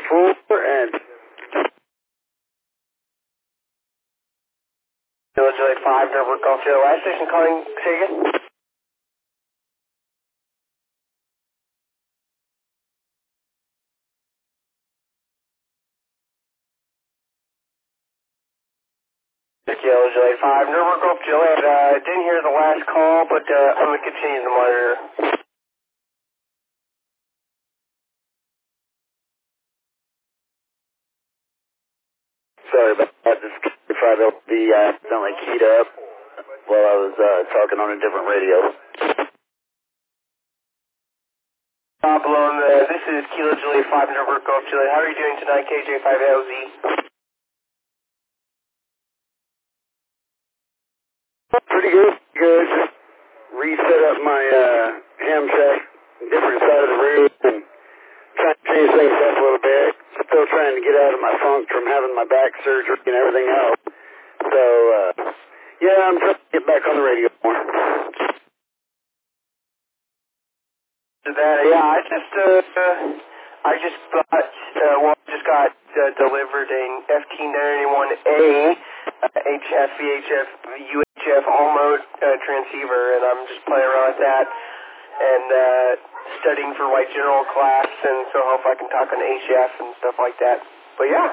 4 and... Kilo Juliet 5, November Golf Juliet. Last station calling, say again? Kilo Juliet 5, November Golf Juliet. Didn't hear the last call, but I'm going to continue to monitor. Sorry about that. This is 5LD. I accidentally keyed up while I was talking on a different radio. Problem, this is Kilo Juliet 5, November Golf Juliet. How are you doing tonight, KJ5LZ? Pretty good. Good. Just reset up my ham shack, different side of the room, and trying to change things up a little bit. Still trying to get out of my funk from having my back surgery and everything else. So, yeah, I'm trying to get back on the radio more. Yeah, I just got delivered an FT991A HF, VHF, UHF all-mode transceiver, and I'm just playing around with that and studying for my general class, and so hope I can talk on HF and stuff like that. But yeah.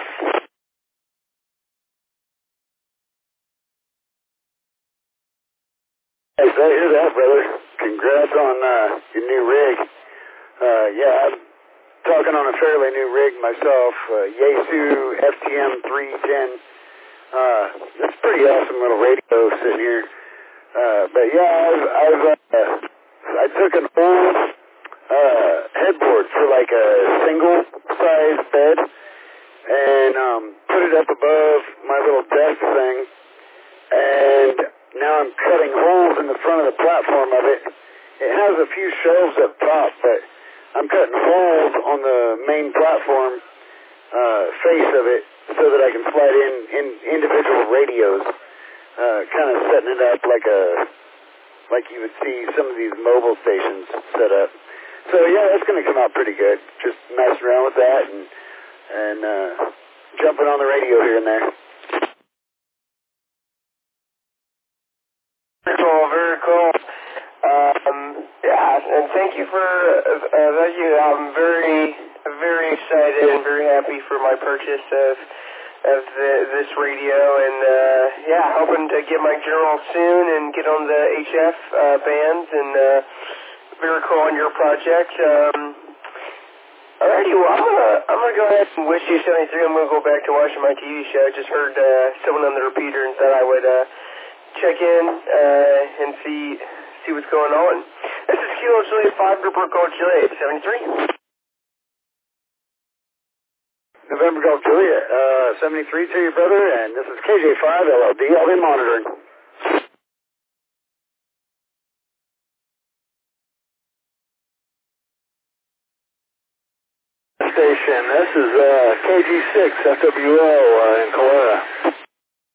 Hey, so I hear that, brother. Congrats on your new rig. Yeah, I'm talking on a fairly new rig myself, Yaesu FTM 310. It's a pretty awesome little radio sitting here. But yeah, I took an old headboard for like a single-size bed and put it up above my little desk thing, and now I'm cutting holes in the front of the platform of it. It has a few shelves up top, but I'm cutting holes on the main platform face of it so that I can slide in individual radios, kind of setting it up like you would see some of these mobile stations set up. So yeah, that's going to come out pretty good. Just messing around with that and jumping on the radio here and there. Very cool. Yeah, and thank you for thank you. I'm very excited and very happy for my purchase of this radio, and yeah, hoping to get my general soon and get on the HF bands, and very cool on your project. Alrighty, well, I'm gonna go ahead and wish you 73. I'm gonna go back to watching my TV show. I just heard someone on the repeater and said I would check in and see what's going on. This is Kilo Juliet 5, Group Golf Juliet 73. November Golf Juliet 73 to you, brother, and this is KJ5 LLD. I'll be monitoring. Station, this is KG6 FWO in Calera.